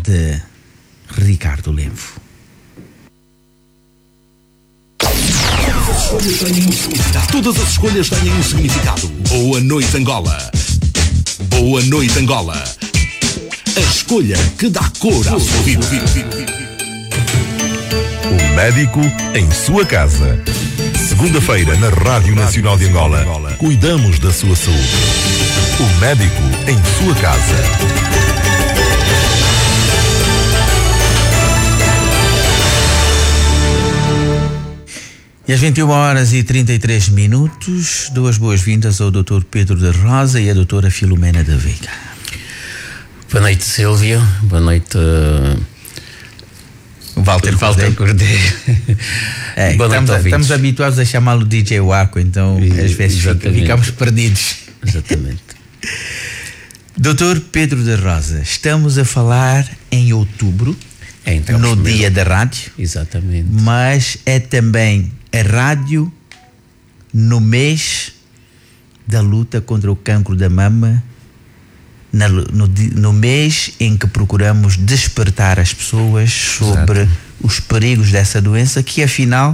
de Ricardo Lenvo. Todas as escolhas têm um significado. Boa noite, Angola. Boa noite, Angola. A escolha que dá cor à sua vida. O médico em sua casa. Segunda-feira na Rádio Nacional de Angola. Cuidamos da sua saúde. O médico em sua casa. E às 21h33, duas boas-vindas ao Dr. Pedro de Rosa e à doutora Filomena da Veiga. Boa noite, Silvio. Boa noite, Walter Cordeiro. Estamos habituados a chamá-lo DJ Waco, então às vezes ficamos perdidos. Exatamente. Dr. Pedro de Rosa, estamos a falar em outubro, no dia da rádio. Exatamente. Mas é também a rádio no mês da luta contra o cancro da mama, no mês em que procuramos despertar as pessoas sobre os perigos dessa doença, que afinal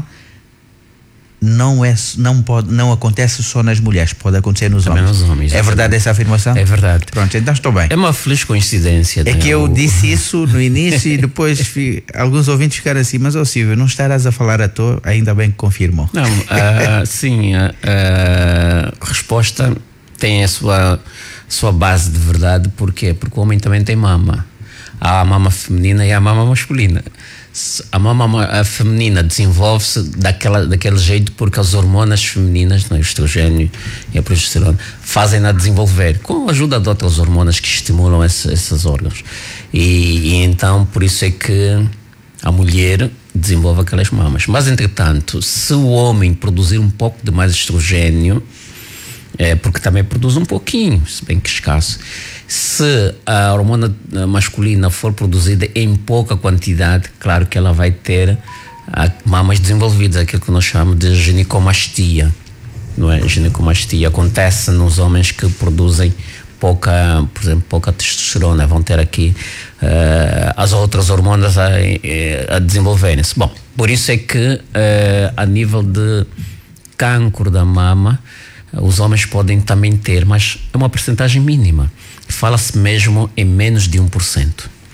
não acontece só nas mulheres, pode acontecer nos homens. É verdade essa afirmação? É verdade. Pronto, então estou bem. É uma feliz coincidência. É que eu disse isso no início e depois alguns ouvintes ficaram assim, mas Silvio, não estarás a falar à toa? Ainda bem que confirmou. Não, sim, a resposta tem a sua base de verdade. Porquê? Porque o homem também tem mama. Há a mama feminina e há a mama masculina. A mama feminina desenvolve-se daquele jeito porque as hormonas femininas, o estrogênio e a progesterona, fazem-na desenvolver, com a ajuda de outras hormonas que estimulam esses órgãos. E então, por isso é que a mulher desenvolve aquelas mamas. Mas, entretanto, se o homem produzir um pouco de mais estrogênio, porque também produz um pouquinho, se bem que escasso. Se a hormona masculina for produzida em pouca quantidade, claro que ela vai ter mamas desenvolvidas, aquilo que nós chamamos de ginecomastia, não é? Ginecomastia acontece nos homens que produzem pouca testosterona, vão ter aqui as outras hormonas a desenvolverem-se. Bom, por isso é que a nível de cancro da mama, os homens podem também ter, mas é uma percentagem mínima. Fala-se mesmo em menos de 1%.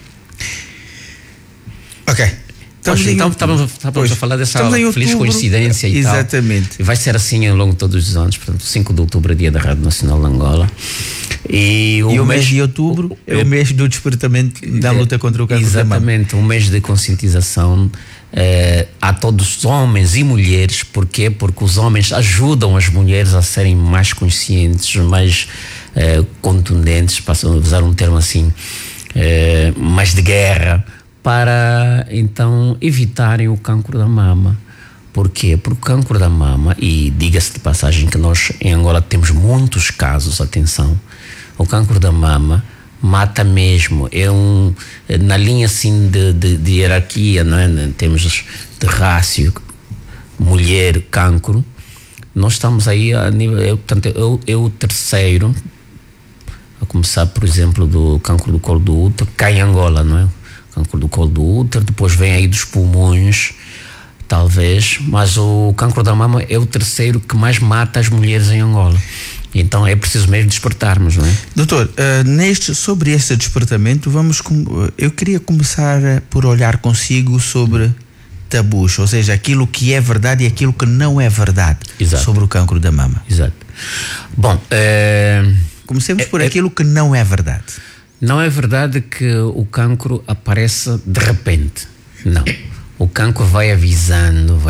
Ok. Estamos a falar dessa feliz coincidência e tal. Exatamente. Vai ser assim ao longo de todos os anos. Portanto, 5 de outubro é dia da Rádio Nacional de Angola. E o mês de outubro é o mês do despertamento da luta contra o câncer da mama. Exatamente, um mês de conscientização a todos os homens e mulheres. Porquê? Porque os homens ajudam as mulheres a serem mais conscientes, mais contundentes, para usar um termo assim, mais de guerra, para então evitarem o cancro da mama. Porquê? Porque o cancro da mama, e diga-se de passagem que nós em Angola temos muitos casos, atenção, o cancro da mama mata mesmo, na linha assim de hierarquia, não é? Em termos de rácio, mulher, cancro, nós estamos aí a nível, o terceiro, a começar, por exemplo, do cancro do colo do útero, cá em Angola, não é? Cancro do colo do útero, depois vem aí dos pulmões, talvez, mas o cancro da mama é o terceiro que mais mata as mulheres em Angola. Então é preciso mesmo despertarmos, não é? Doutor, sobre esse despertamento, eu queria começar por olhar consigo sobre tabus, ou seja, aquilo que é verdade e aquilo que não é verdade. Exato. Sobre o cancro da mama. Exato. Bom, comecemos por aquilo que não é verdade. Não é verdade que o cancro apareça de repente. Não. O cancro vai avisando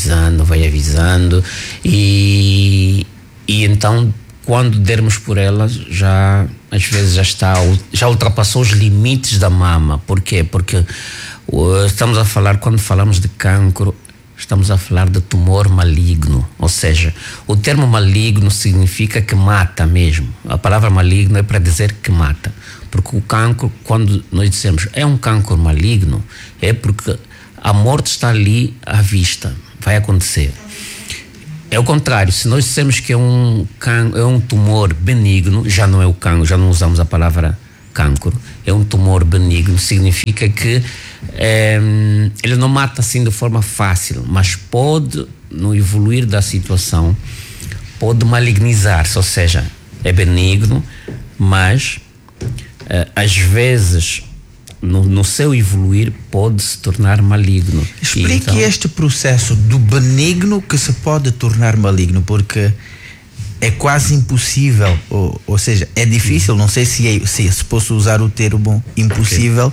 e então quando dermos por ela, às vezes já ultrapassou os limites da mama. Por quê? Porque estamos a falar, quando falamos de cancro, estamos a falar de tumor maligno, ou seja, o termo maligno significa que mata mesmo. A palavra maligno é para dizer que mata, porque o cancro, quando nós dissemos é um cancro maligno, é porque a morte está ali à vista, vai acontecer. É o contrário, se nós dissemos que é um tumor benigno, já não é o cancro, já não usamos a palavra cancro é um tumor benigno, significa que ele não mata assim de forma fácil, mas pode, no evoluir da situação, pode malignizar-se, ou seja, é benigno, mas às vezes no seu evoluir pode se tornar maligno. Explique então, este processo do benigno que se pode tornar maligno, porque é quase impossível, ou seja, é difícil, não sei se posso usar o termo impossível,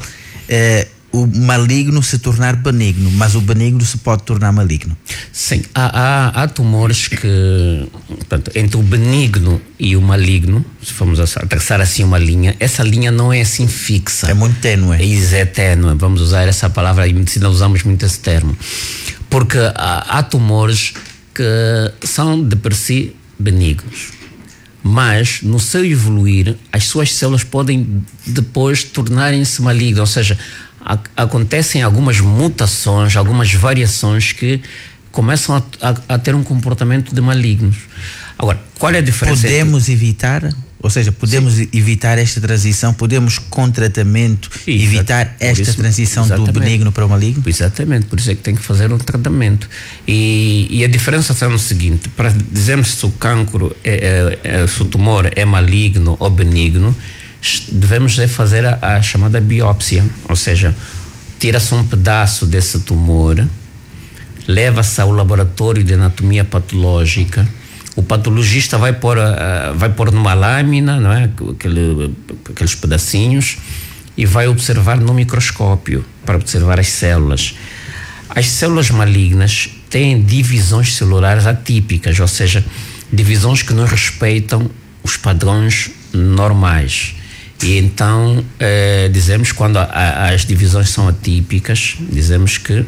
o maligno se tornar benigno, mas o benigno se pode tornar maligno. Sim, há tumores que, portanto, entre o benigno e o maligno, se formos a traçar assim uma linha, essa linha não é assim fixa. É muito ténue. É ténue, vamos usar essa palavra, em medicina usamos muito esse termo. Porque há tumores que são de per si benignos, mas no seu evoluir, as suas células podem depois tornarem-se malignas, ou seja, acontecem algumas mutações, algumas variações que começam a ter um comportamento de malignos. Agora, qual é a diferença? Podemos evitar, ou seja, podemos evitar esta transição, podemos com tratamento evitar esta transição do benigno para o maligno? Exatamente, por isso é que tem que fazer um tratamento. E a diferença está no seguinte: para dizermos se o cancro, se o tumor é maligno ou benigno, devemos fazer a chamada biópsia, ou seja, tira-se um pedaço desse tumor, leva-se ao laboratório de anatomia patológica, o patologista vai pôr numa lâmina, não é? Aqueles pedacinhos, e vai observar no microscópio para observar as células. As células malignas têm divisões celulares atípicas, ou seja, divisões que não respeitam os padrões normais. E então dizemos, quando as divisões são atípicas, dizemos que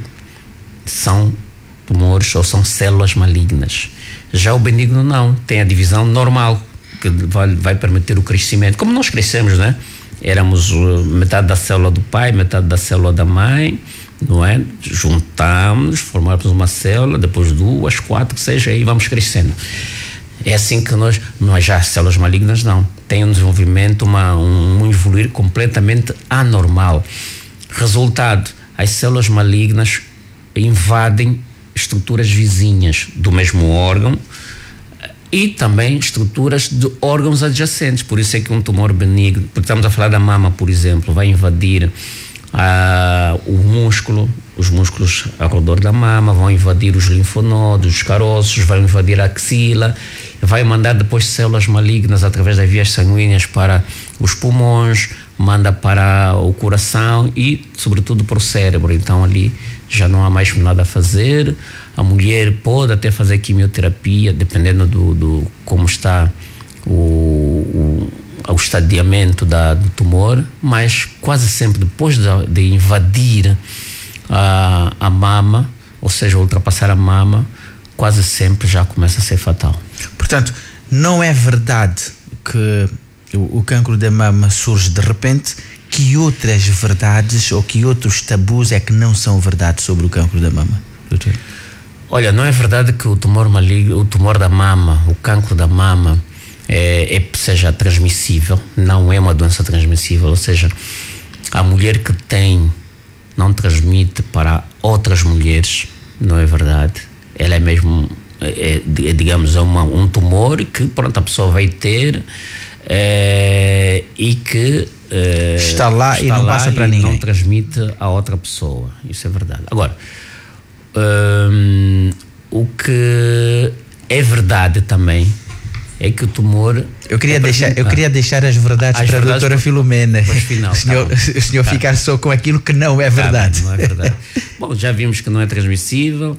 são tumores ou são células malignas. Já o benigno não, tem a divisão normal, que vai permitir o crescimento. Como nós crescemos, né? Éramos metade da célula do pai, metade da célula da mãe, não é? Juntamos, formamos uma célula, depois 2, 4, 6, aí vamos crescendo. É assim que mas já as células malignas não. Tem um desenvolvimento, um evoluir completamente anormal. Resultado, as células malignas invadem estruturas vizinhas do mesmo órgão e também estruturas de órgãos adjacentes. Por isso é que um tumor benigno, porque estamos a falar da mama, por exemplo, vai invadir o músculo, os músculos ao redor da mama, vão invadir os linfonodos, os caroços, vão invadir a axila, vai mandar depois células malignas através das vias sanguíneas para os pulmões, manda para o coração e sobretudo para o cérebro. Então ali já não há mais nada a fazer. A mulher pode até fazer quimioterapia, dependendo do como está o estadiamento do tumor, mas quase sempre depois de invadir a mama, ou seja, ultrapassar a mama, quase sempre já começa a ser fatal. Portanto, não é verdade que o cancro da mama surge de repente. Que outras verdades ou que outros tabus é que não são verdade sobre o cancro da mama, doutor? Olha, não é verdade que o tumor maligno, o tumor da mama, o cancro da mama seja transmissível. Não é uma doença transmissível, ou seja, a mulher que tem não transmite para outras mulheres, não é verdade. Ela é mesmo, digamos, um tumor que, pronto, a pessoa vai ter e que está lá e não passa para ninguém. Não transmite a outra pessoa, isso é verdade. Agora, o que é verdade também é que o tumor... Eu queria deixar as verdades para a doutora Filomena. O senhor ficar só com aquilo que não é verdade. Não é verdade. Bom, já vimos que não é transmissível.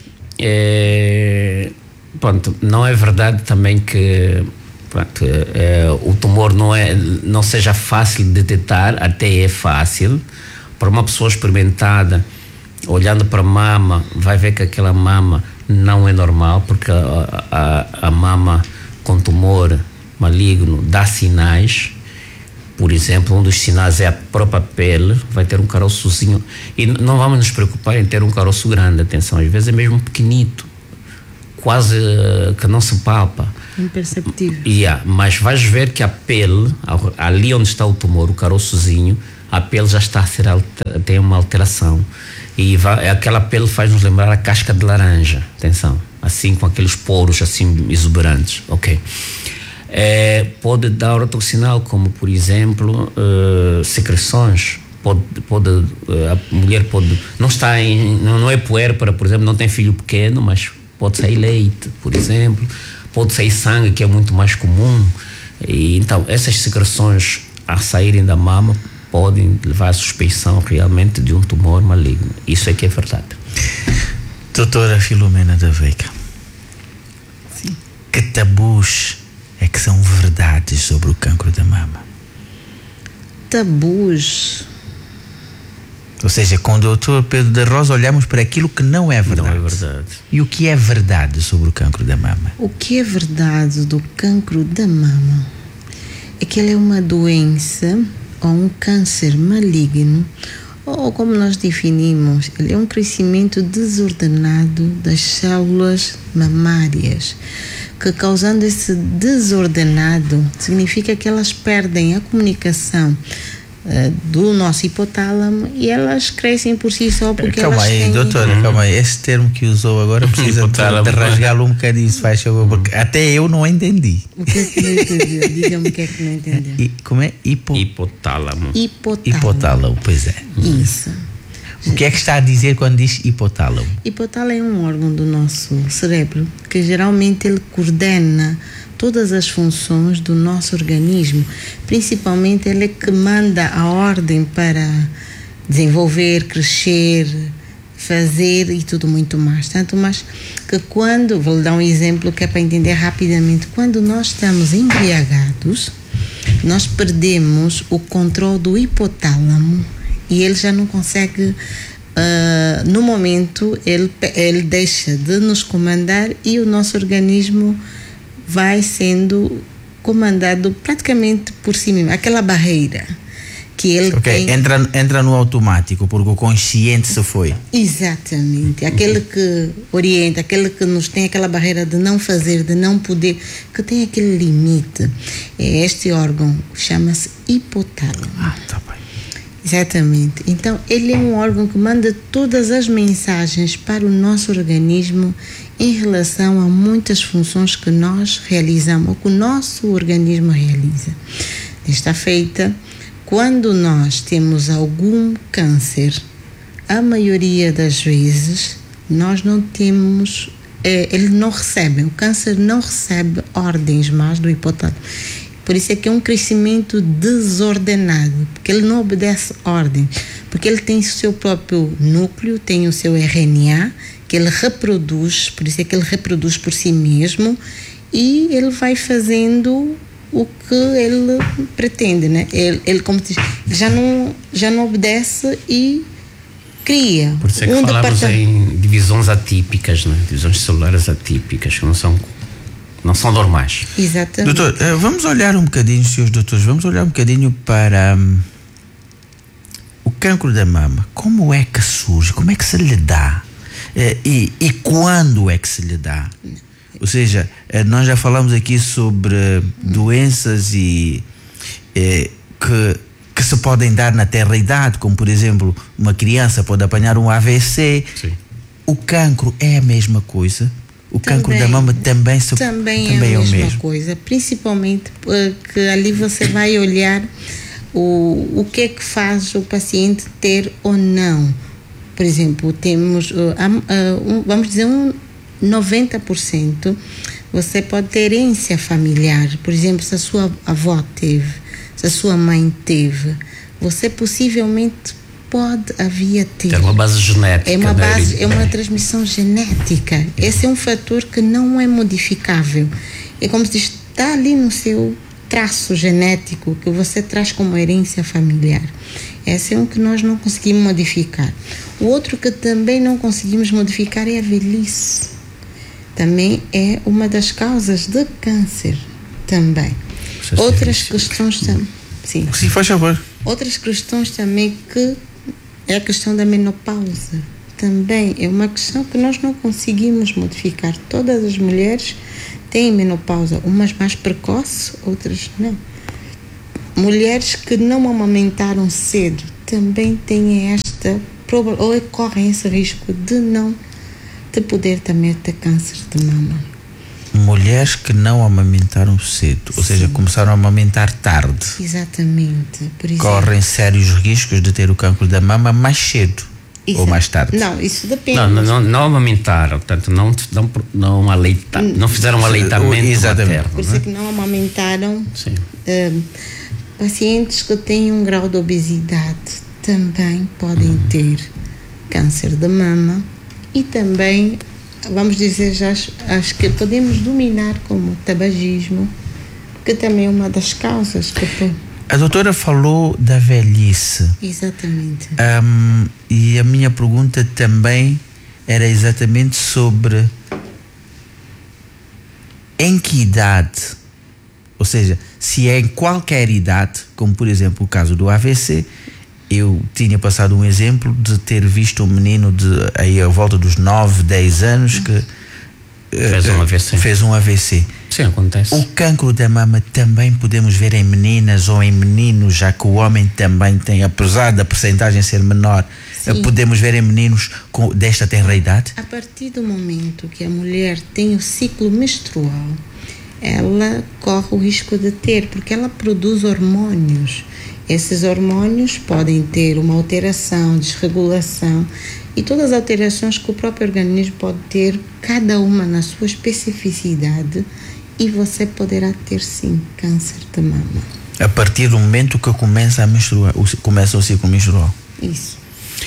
Pronto, não é verdade também que o tumor não seja fácil de detectar, até é fácil. Para uma pessoa experimentada, olhando para a mama, vai ver que aquela mama não é normal, porque a mama com tumor maligno dá sinais. Por exemplo, um dos sinais é a própria pele, vai ter um caroçozinho, e não vamos nos preocupar em ter um caroço grande, atenção, às vezes é mesmo pequenito, quase que não se palpa. imperceptível. Mas vais ver que a pele, ali onde está o tumor, o caroçozinho, a pele já está a ser tem uma alteração. E aquela pele faz-nos lembrar a casca de laranja. Atenção. Assim, com aqueles poros assim exuberantes. Ok. Pode dar outro sinal, como por exemplo secreções. A mulher pode não é puérpera, por exemplo, não tem filho pequeno, mas pode sair leite, por exemplo, pode sair sangue, que é muito mais comum. E então essas secreções a saírem da mama podem levar à suspeição realmente de um tumor maligno. Isso é que é verdade. Doutora Filomena da Veiga, sim, que tabus é que são verdades sobre o cancro da mama? Tabus. Ou seja, com o doutor Pedro da Rosa olhamos para aquilo que não é verdade. Não é verdade. E o que é verdade sobre o cancro da mama? O que é verdade do cancro da mama é que ele é uma doença ou um câncer maligno, ou como nós definimos, ele é um crescimento desordenado das células mamárias, que causando esse desordenado significa que elas perdem a comunicação do nosso hipotálamo e elas crescem por si só porque calma elas aí, têm... doutora, calma aí, esse termo que usou agora precisa de rasgá-lo um bocadinho, se faz favor, porque até eu não entendi. O que é que não entendeu? Diga-me o que é que não entendeu. Como é? Hipotálamo. Hipotálamo, pois é. Isso. O que é que está a dizer quando diz hipotálamo? Hipotálamo é um órgão do nosso cérebro que geralmente ele coordena todas as funções do nosso organismo. Principalmente ele é que manda a ordem para desenvolver, crescer, fazer e tudo muito mais. Tanto mais que quando, vou lhe dar um exemplo que é para entender rapidamente, quando nós estamos embriagados, nós perdemos o controle do hipotálamo e ele já não consegue, no momento, ele deixa de nos comandar e o nosso organismo vai sendo comandado praticamente por si mesmo, aquela barreira que ele tem. Entra no automático, porque o consciente se foi. Exatamente, aquele que orienta, aquele que nos tem aquela barreira de não fazer, de não poder, que tem aquele limite. Este órgão chama-se hipotálamo. Tá bem. Exatamente, então ele é um órgão que manda todas as mensagens para o nosso organismo em relação a muitas funções que nós realizamos, ou que o nosso organismo realiza. Desta feita, quando nós temos algum câncer, a maioria das vezes nós não temos, ele não recebe, o câncer não recebe ordens mais do hipotálamo. Por isso é que é um crescimento desordenado, porque ele não obedece ordem, porque ele tem o seu próprio núcleo, tem o seu RNA, que ele reproduz, por isso é que ele reproduz por si mesmo, e ele vai fazendo o que ele pretende, né? Ele como diz, já não obedece e cria. Por isso é que falamos em divisões atípicas, né? Divisões celulares atípicas, que não são normais. Exatamente. Doutor, vamos olhar um bocadinho, senhores doutores, vamos olhar um bocadinho para o cancro da mama. Como é que surge? Como é que se lhe dá? E quando é que se lhe dá? Ou seja, nós já falamos aqui sobre doenças que se podem dar na tenra-idade, como por exemplo, uma criança pode apanhar um AVC. Sim. O cancro é a mesma coisa? O cancro da mama também é a mesma coisa, principalmente porque ali você vai olhar o que é que faz o paciente ter ou não. Por exemplo, temos, vamos dizer, 90%, você pode ter herência familiar. Por exemplo, se a sua avó teve, se a sua mãe teve, você possivelmente pode ter. Tem uma base genética. É uma transmissão genética. Esse é um fator que não é modificável. É como se diz, está ali no seu traço genético que você traz como herência familiar. Esse é um que nós não conseguimos modificar. O outro que também não conseguimos modificar é a velhice. Também é uma das causas de câncer também. Outras questões também. Sim, faz favor. Outras questões também que é a questão da menopausa. Também é uma questão que nós não conseguimos modificar. Todas as mulheres têm menopausa, umas mais precoces, outras não. Mulheres que não amamentaram cedo também têm esta ou correm esse risco de poder também ter câncer de mama. Mulheres que não amamentaram cedo, ou seja, começaram a amamentar tarde. Exatamente. Por exemplo, correm sérios riscos de ter o cancro da mama mais cedo. Ou mais tarde? Não, isso depende. Não amamentaram, portanto, não fizeram um aleitamento materno. Por isso é que não amamentaram. Pacientes que têm um grau de obesidade também podem ter câncer de mama e também, vamos dizer, as que podemos dominar como tabagismo, que também é uma das causas que... A doutora falou da velhice. Exatamente. E a minha pergunta também era exatamente sobre em que idade, ou seja, se é em qualquer idade, como por exemplo o caso do AVC. Eu tinha passado um exemplo de ter visto um menino aí à volta dos 9, 10 anos que fez um AVC. Sim, acontece. O cancro da mama também podemos ver em meninas ou em meninos, já que o homem também tem, apesar da percentagem ser menor, podemos ver em meninos desta tenra idade? A partir do momento que a mulher tem o ciclo menstrual, ela corre o risco de ter, porque ela produz hormônios. Esses hormônios podem ter uma alteração, desregulação, e todas as alterações que o próprio organismo pode ter, cada uma na sua especificidade, e você poderá ter sim câncer de mama. A partir do momento que começa a menstruar, começa o ciclo menstrual. Isso.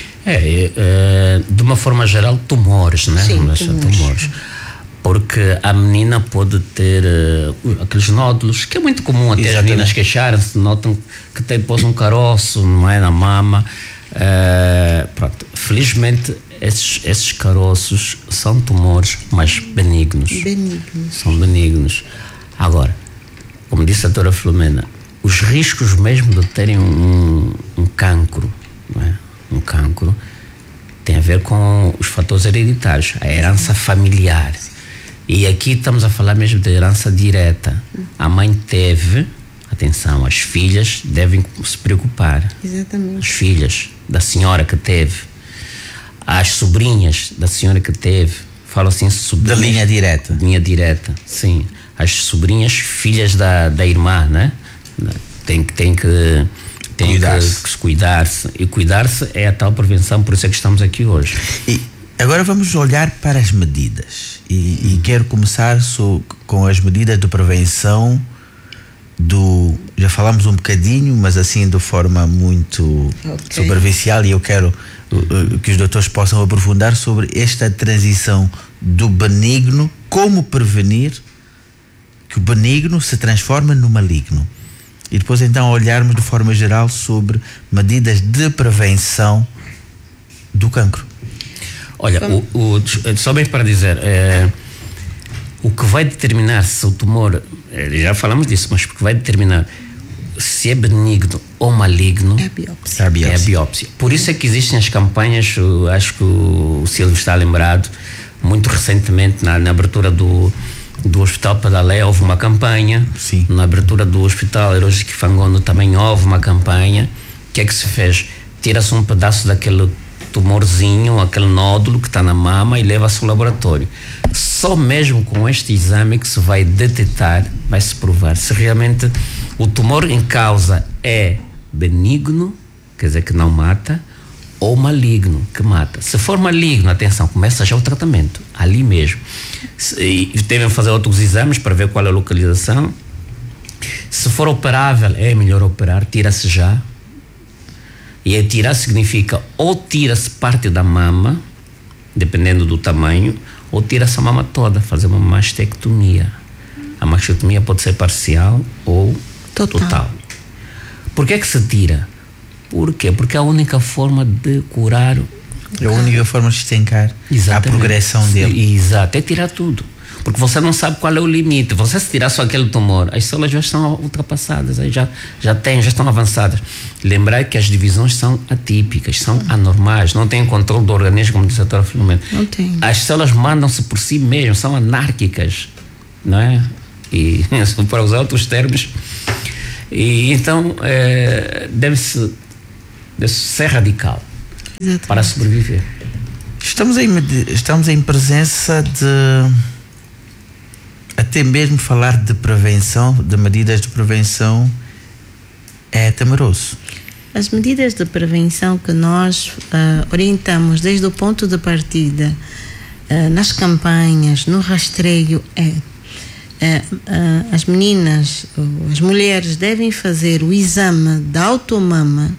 De uma forma geral, tumores, né? Sim, tumores. Porque a menina pode ter aqueles nódulos, que é muito comum até as meninas queixarem-se, notam que pôs um caroço, não é, na mama. Pronto. Felizmente, esses caroços são tumores mais benignos. São benignos. Agora, como disse a doutora Filomena, os riscos mesmo de terem um cancro, não é? Um cancro tem a ver com os fatores hereditários, a herança familiar. E aqui estamos a falar mesmo de herança direta. A mãe teve, atenção, as filhas devem se preocupar. Exatamente. As filhas da senhora que teve, as sobrinhas da senhora que teve, falo assim, sobrinhas. Da linha direta. Linha direta, sim. As sobrinhas, filhas da irmã, né? Tem que cuidar-se. E cuidar-se é a tal prevenção, por isso é que estamos aqui hoje. E agora vamos olhar para as medidas. E quero começar com as medidas de prevenção já falamos um bocadinho, mas assim de forma muito superficial, e eu quero que os doutores possam aprofundar sobre esta transição do benigno, como prevenir que o benigno se transforma no maligno. E depois então olharmos de forma geral sobre medidas de prevenção do cancro. Olha, só bem para dizer, o que vai determinar se o tumor, já falamos disso, mas o que vai determinar se é benigno ou maligno é a biópsia. Por isso é que existem as campanhas, acho que o Silvio está lembrado, muito recentemente na abertura do Hospital Padalé houve uma campanha. Sim. Na abertura do Hospital Heróis Kifangono também houve uma campanha. O que é que se fez? Tira-se um pedaço daquele tumorzinho, aquele nódulo que está na mama, e leva-se ao laboratório. Só mesmo com este exame que se vai detectar, vai se provar se realmente o tumor em causa é benigno, quer dizer que não mata, ou maligno, que mata. Se for maligno, atenção, começa já o tratamento, ali mesmo. E devem fazer outros exames para ver qual é a localização. Se for operável, é melhor operar, tira-se já. E tirar significa ou tira-se parte da mama, dependendo do tamanho, ou tira-se a mama toda, fazer uma mastectomia. A mastectomia pode ser parcial ou total. Por que é que se tira? Por quê? Porque é a única forma de curar. É a única forma de estancar a progressão dele. Exato, é tirar tudo. Porque você não sabe qual é o limite. Você, se tirar só aquele tumor, as células já estão ultrapassadas, aí já estão avançadas. Lembrar que as divisões são atípicas, são anormais, não têm controle do organismo, como disse a doutora Filomena. Não tem. As células mandam-se por si mesmas, são anárquicas. não é? E para usar outros termos, e então deve-se ser radical. Exatamente. Para sobreviver. Estamos em presença de até mesmo falar de prevenção, de medidas de prevenção, é temeroso. As medidas de prevenção que nós orientamos desde o ponto de partida, nas campanhas, no rastreio, as meninas, as mulheres devem fazer o exame da autoexame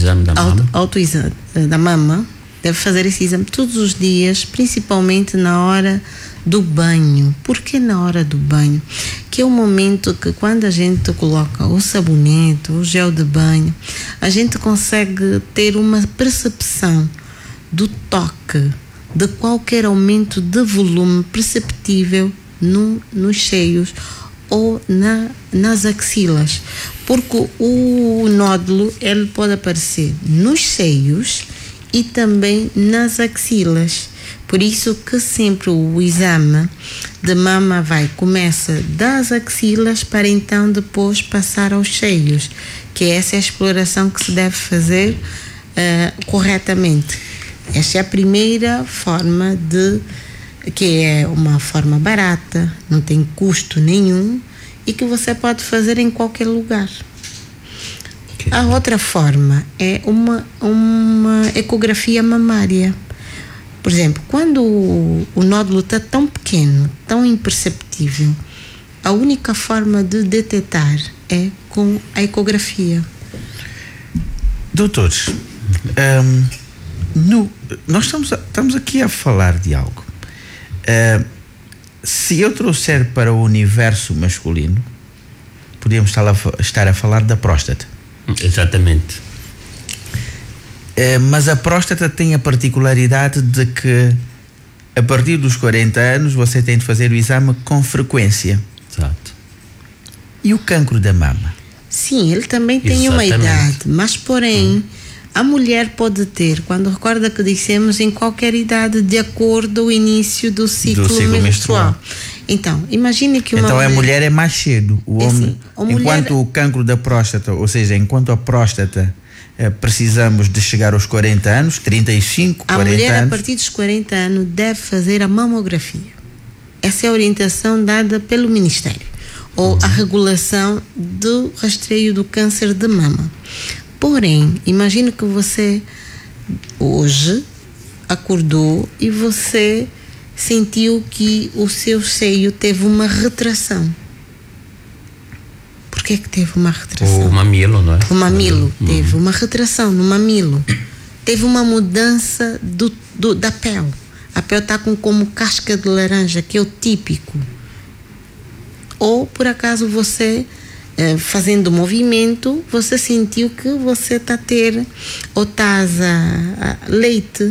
da mama. Deve fazer esse exame todos os dias, principalmente na hora do banho. Por que na hora do banho? Que é o momento que, quando a gente coloca o sabonete, o gel de banho, a gente consegue ter uma percepção do toque, de qualquer aumento de volume perceptível nos seios ou nas axilas. Porque o nódulo, ele pode aparecer nos seios e também nas axilas. Por isso que sempre o exame de mama começa das axilas para então depois passar aos seios, que essa é a exploração que se deve fazer corretamente. Esta é a primeira forma que é uma forma barata, não tem custo nenhum e que você pode fazer em qualquer lugar. A outra forma é uma ecografia mamária. Por exemplo, quando o nódulo está tão pequeno, tão imperceptível, a única forma de detectar é com a ecografia. Doutores, nós estamos aqui a falar de algo. Se eu trouxer para o universo masculino, podemos estar a falar da próstata. Exatamente. Mas a próstata tem a particularidade de que a partir dos 40 anos você tem de fazer o exame com frequência. Exato. E o cancro da mama? Sim, ele também tem uma idade, mas porém a mulher pode ter, quando recorda que dissemos, em qualquer idade, de acordo com o início do ciclo menstrual. Então, imagine que uma a mulher é mais cedo. O homem, enquanto o cancro da próstata, ou seja, enquanto a próstata precisamos de chegar aos 40 anos, 35, 40 anos. A mulher, a partir dos 40 anos, deve fazer a mamografia. Essa é a orientação dada pelo Ministério, ou a regulação do rastreio do câncer de mama. Porém, imagine que você hoje acordou e você sentiu que o seu seio teve uma retração. Por que teve uma retração? O mamilo, não é? O mamilo teve uma retração no mamilo. Teve uma mudança da pele. A pele está como casca de laranja, que é o típico. Ou, por acaso, você, fazendo o movimento, você sentiu que você está a ter ou estás a leite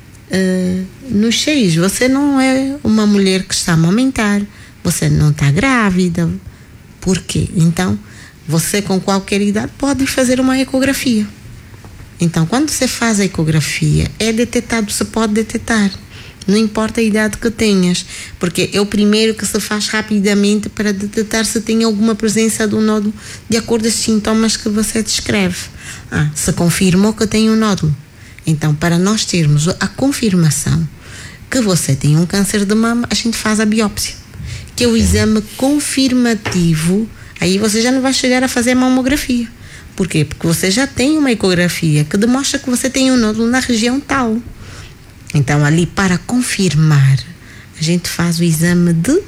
nos seios. Você não é uma mulher que está a amamentar, você não está grávida. Por quê? Então, você com qualquer idade pode fazer uma ecografia. Então, quando você faz a ecografia, é detectado, você pode detectar. Não importa a idade que tenhas, porque é o primeiro que se faz rapidamente para detectar se tem alguma presença do nódulo de acordo com os sintomas que você descreve. Se confirmou que tem um nódulo. Então, para nós termos a confirmação que você tem um câncer de mama, a gente faz a biópsia, que é o exame confirmativo. Aí você já não vai chegar a fazer a mamografia. Por quê? Porque você já tem uma ecografia que demonstra que você tem um nódulo na região tal. Então, ali, para confirmar, a gente faz o exame de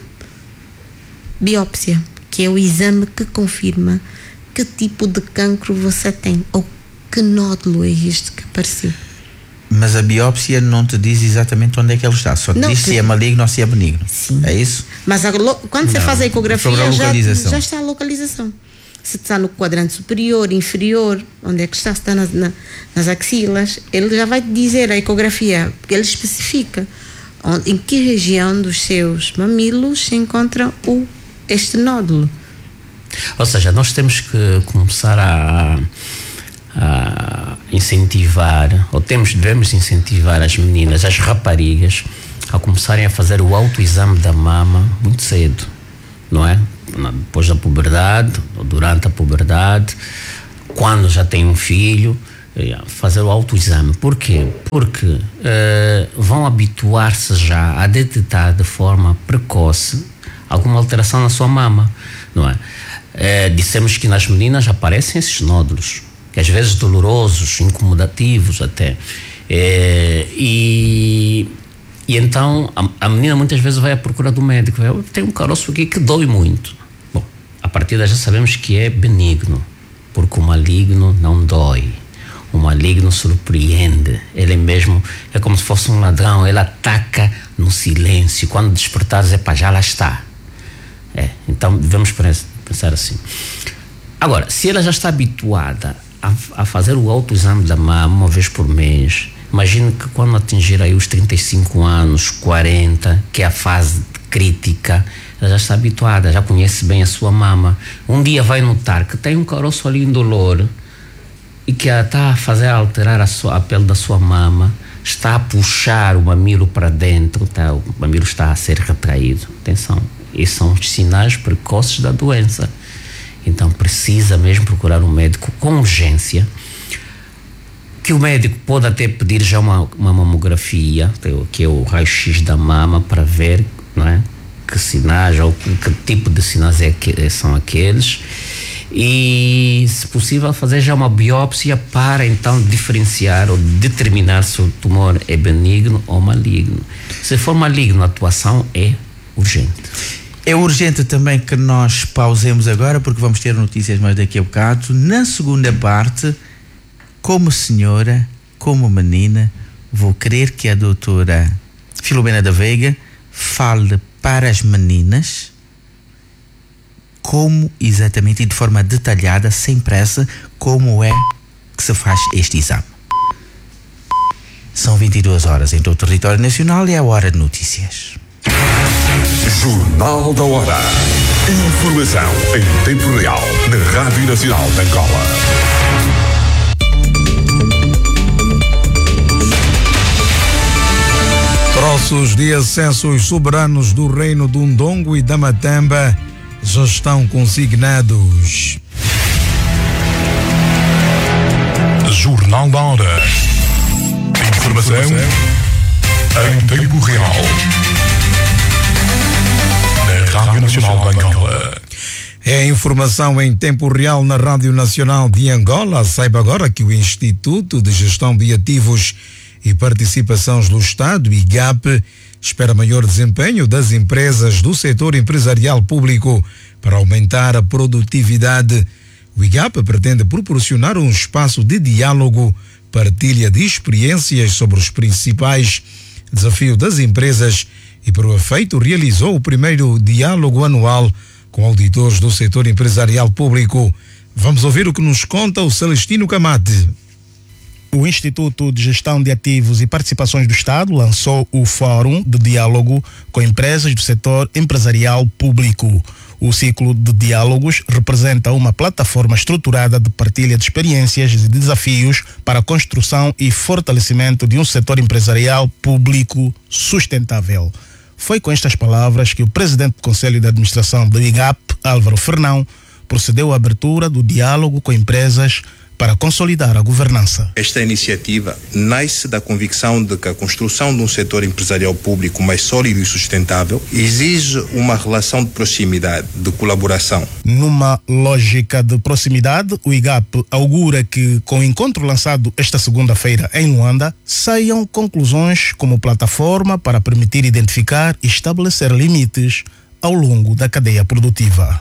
biópsia, que é o exame que confirma que tipo de cancro você tem, ou que nódulo é este que apareceu. Mas a biópsia não te diz exatamente onde é que ele está, só te diz se é maligno ou se é benigno. Sim. É isso? Mas quando você faz a ecografia, já está a localização. Se está no quadrante superior, inferior, onde é que está, se está nas axilas, ele já vai te dizer a ecografia, porque ele especifica em que região dos seus mamilos se encontra este nódulo. Ou seja, nós temos que começar a incentivar, ou devemos incentivar as meninas, as raparigas, a começarem a fazer o autoexame da mama muito cedo. não é? Depois da puberdade, ou durante a puberdade, quando já tem um filho, fazer o autoexame. Por quê? Porque vão habituar-se já a detectar de forma precoce alguma alteração na sua mama, não é? Dissemos que nas meninas aparecem esses nódulos, que às vezes dolorosos, incomodativos até. E então a menina muitas vezes vai à procura do médico. Tem um caroço aqui que dói muito. Bom, a partir daí já sabemos que é benigno, porque o maligno não dói. O maligno surpreende. Ele mesmo é como se fosse um ladrão. Ele ataca no silêncio. Quando despertares, já lá está. Então devemos pensar assim. Agora, se ela já está habituada a fazer o autoexame da mama uma vez por mês, imagine que quando atingir aí os 35 anos, 40, que é a fase crítica, ela já está habituada, já conhece bem a sua mama. Um dia vai notar que tem um caroço ali indolor e que está a fazer alterar a pele da sua mama, está a puxar o mamilo para dentro, o mamilo está a ser retraído. Atenção, esses são os sinais precoces da doença. Então precisa mesmo procurar um médico com urgência, que o médico pode até pedir já uma mamografia, que é o raio-x da mama, para ver, não é, que sinais ou que tipo de sinais são aqueles, e se possível fazer já uma biópsia para então diferenciar ou determinar se o tumor é benigno ou maligno. Se for maligno, a atuação é urgente. É urgente também que nós pausemos agora, porque vamos ter notícias mais daqui a bocado. Na segunda parte, como senhora, como menina, vou querer que a doutora Filomena da Veiga fale para as meninas como exatamente e de forma detalhada, sem pressa, como é que se faz este exame. São 22 horas em todo o território nacional e é a hora de notícias. Jornal da Hora. Informação em tempo real na Rádio Nacional de Angola. Troços de acessos soberanos do Reino do Ndongo e da Matamba já estão consignados. Jornal da Hora. Informação em tempo real na Rádio Nacional de Angola. É informação em tempo real na Rádio Nacional de Angola. Saiba agora que o Instituto de Gestão de Ativos e Participações do Estado, IGAP, espera maior desempenho das empresas do setor empresarial público para aumentar a produtividade. O IGAP pretende proporcionar um espaço de diálogo, partilha de experiências sobre os principais desafios das empresas e, para o efeito, realizou o primeiro diálogo anual com auditores do setor empresarial público. Vamos ouvir o que nos conta o Celestino Camate. O Instituto de Gestão de Ativos e Participações do Estado lançou o Fórum de Diálogo com Empresas do Setor Empresarial Público. O ciclo de diálogos representa uma plataforma estruturada de partilha de experiências e desafios para a construção e fortalecimento de um setor empresarial público sustentável. Foi com estas palavras que o presidente do Conselho de Administração do IGAP, Álvaro Fernão, procedeu à abertura do diálogo com empresas para consolidar a governança. Esta iniciativa nasce da convicção de que a construção de um setor empresarial público mais sólido e sustentável exige uma relação de proximidade, de colaboração. Numa lógica de proximidade, o IGAP augura que, com o encontro lançado esta segunda-feira em Luanda, saiam conclusões como plataforma para permitir identificar e estabelecer limites ao longo da cadeia produtiva.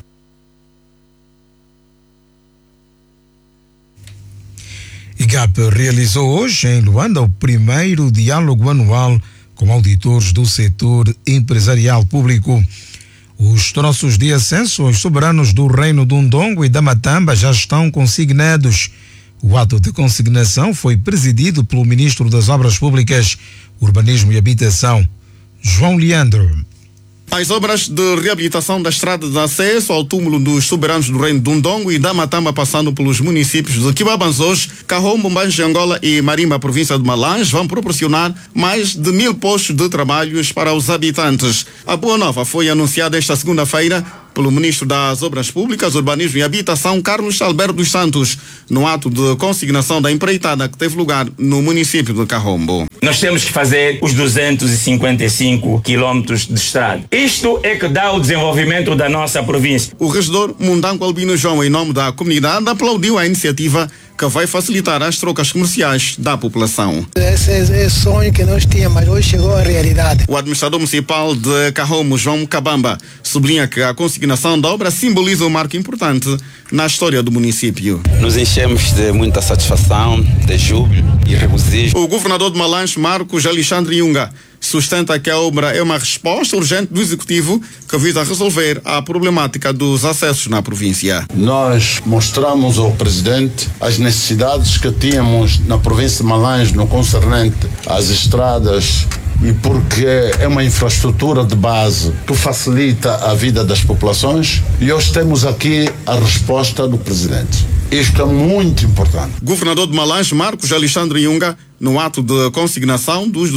IGAP realizou hoje em Luanda o primeiro diálogo anual com auditores do setor empresarial público. Os troços de acesso aos soberanos do Reino do Ndongo e da Matamba já estão consignados. O ato de consignação foi presidido pelo Ministro das Obras Públicas, Urbanismo e Habitação, João Leandro. As obras de reabilitação da estrada de acesso ao túmulo dos soberanos do Reino do Ndongo e da Matamba, passando pelos municípios de Quibabanzos, Carrom, Bombange, Angola e Marimba, província de Malange, vão proporcionar mais de 1.000 postos de trabalhos para os habitantes. A boa nova foi anunciada esta segunda-feira pelo Ministro das Obras Públicas, Urbanismo e Habitação, Carlos Alberto dos Santos, no ato de consignação da empreitada que teve lugar no município de Kahombo. Nós temos que fazer os 255 quilómetros de estrada. Isto é que dá o desenvolvimento da nossa província. O regedor Mundango Albino João, em nome da comunidade, aplaudiu a iniciativa que vai facilitar as trocas comerciais da população. Esse é o sonho que nós tínhamos, mas hoje chegou à realidade. O administrador municipal de Kahombo, João Cabamba, sublinha que a consignação da obra simboliza um marco importante na história do município. Nos enchemos de muita satisfação, de júbilo e regozijo. O governador de Malange, Marcos Alexandre Yunga, sustenta que a obra é uma resposta urgente do Executivo que visa resolver a problemática dos acessos na província. Nós mostramos ao Presidente as necessidades que tínhamos na província de Malange no concernente às estradas, e porque é uma infraestrutura de base que facilita a vida das populações, e hoje temos aqui a resposta do Presidente. Isto é muito importante. Governador de Malange, Marcos Alexandre Yunga, no ato de consignação dos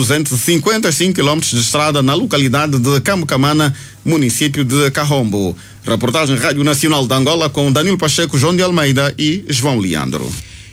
255 quilómetros de estrada na localidade de Camucamana, município de Kahombo. Reportagem Rádio Nacional de Angola com Danilo Pacheco, João de Almeida e João Leandro.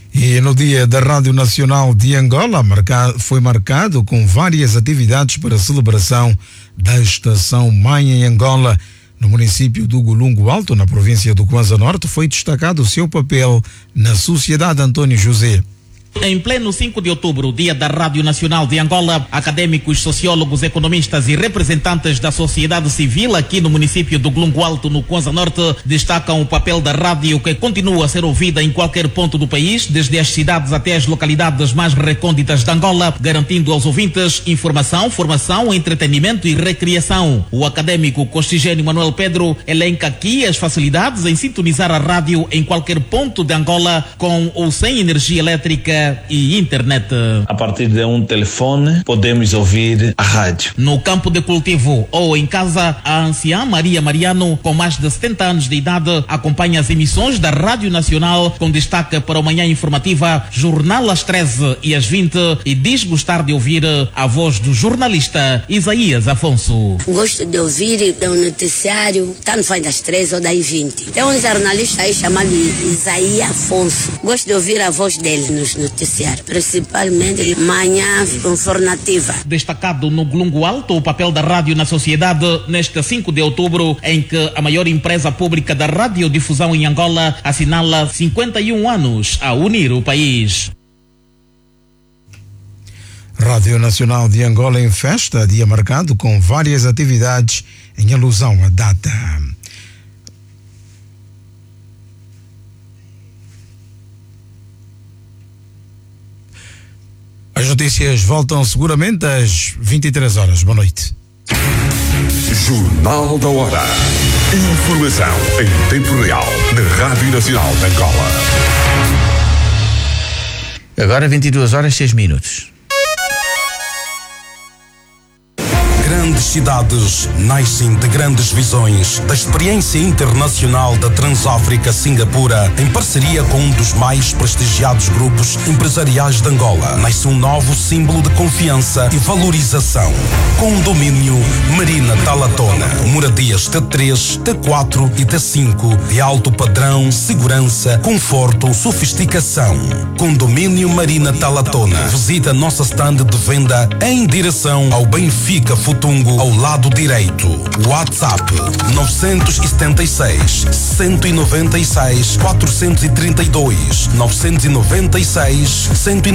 E no dia da Rádio Nacional de Angola foi marcado com várias atividades para a celebração da Estação Mãe em Angola. No município do Golungo Alto, na província do Kwanza Norte, foi destacado o seu papel na sociedade. António José. Em pleno 5 de outubro, dia da Rádio Nacional de Angola, académicos, sociólogos, economistas e representantes da sociedade civil aqui no município do Golungo Alto, no Kwanza Norte, destacam o papel da rádio, que continua a ser ouvida em qualquer ponto do país, desde as cidades até as localidades mais recônditas de Angola, garantindo aos ouvintes informação, formação, entretenimento e recreação. O académico Costigênio Manuel Pedro elenca aqui as facilidades em sintonizar a rádio em qualquer ponto de Angola, com ou sem energia elétrica e internet. A partir de um telefone podemos ouvir a rádio. No campo de cultivo ou em casa, a anciã Maria Mariano, com mais de 70 anos de idade, acompanha as emissões da Rádio Nacional, com destaque para a manhã informativa, jornal às 13 e às 20, e diz gostar de ouvir a voz do jornalista Isaías Afonso. Gosto de ouvir o noticiário, tanto faz das 13 ou das 20. Tem um jornalista aí chamado Isaías Afonso. Gosto de ouvir a voz dele nos noticiário, principalmente de manhã informativa. Destacado no Golungo Alto o papel da rádio na sociedade neste 5 de outubro, em que a maior empresa pública da radiodifusão em Angola assinala 51 anos a unir o país. Rádio Nacional de Angola em festa, dia marcado com várias atividades em alusão à data. As notícias voltam seguramente às 23 horas. Boa noite. Jornal da Hora. Informação em tempo real na Rádio Nacional de Angola. Agora 22 horas 6 minutos. Grandes cidades nascem de grandes visões. Da experiência internacional da Transáfrica Singapura, em parceria com um dos mais prestigiados grupos empresariais de Angola, nasce um novo símbolo de confiança e valorização. Condomínio Marina Talatona. Moradias T3, T4 e T5 de alto padrão, segurança, conforto, sofisticação. Condomínio Marina Talatona. Visita nossa stand de venda em direção ao Benfica Futungo, ao lado direito. WhatsApp 976 196 432 996 196